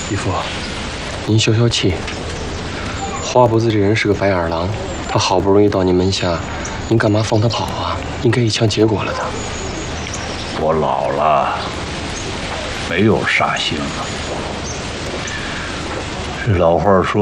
义父，您消消气。华伯子这人是个白眼狼，他好不容易到您门下，您干嘛放他跑啊？应该一枪结果了他。 我老了，没有杀心了。这老话说。